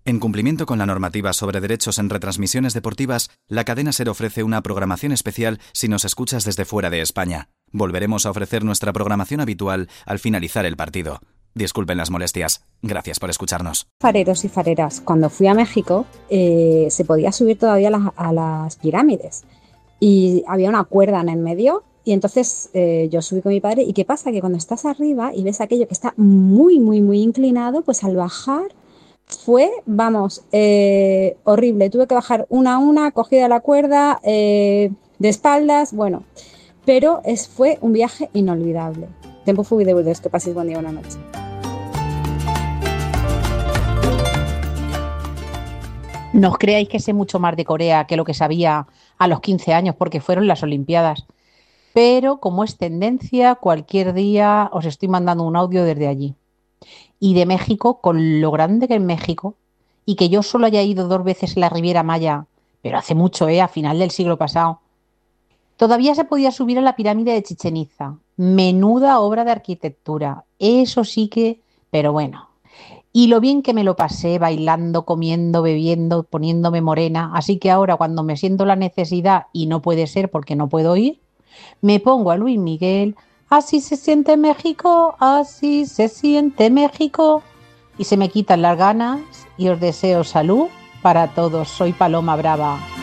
En cumplimiento con la normativa sobre derechos en retransmisiones deportivas, la cadena SER ofrece una programación especial si nos escuchas desde fuera de España. Volveremos a ofrecer nuestra programación habitual al finalizar el partido. Disculpen las molestias. Gracias por escucharnos. Fareros y fareras, cuando fui a México se podía subir todavía a las pirámides y había una cuerda en el medio y entonces yo subí con mi padre. ¿Y qué pasa? Que cuando estás arriba y ves aquello que está muy, muy, muy inclinado, pues al bajar fue, horrible. Tuve que bajar una a una, cogida la cuerda, de espaldas, bueno. Pero fue un viaje inolvidable. Tempo fui de Burdeos, que paséis buen día, buena noche. No os creáis que sé mucho más de Corea que lo que sabía a los 15 años, porque fueron las Olimpiadas. Pero como es tendencia, cualquier día os estoy mandando un audio desde allí. Y de México, con lo grande que es México, y que yo solo haya ido 2 veces en la Riviera Maya, pero hace mucho, a final del siglo pasado. Todavía se podía subir a la pirámide de Chichén Itzá. Menuda obra de arquitectura. Eso sí que, pero bueno. Y lo bien que me lo pasé bailando, comiendo, bebiendo, poniéndome morena. Así que ahora cuando me siento la necesidad, y no puede ser porque no puedo ir, me pongo a Luis Miguel. Así se siente México, así se siente México. Y se me quitan las ganas y os deseo salud para todos. Soy Paloma Brava.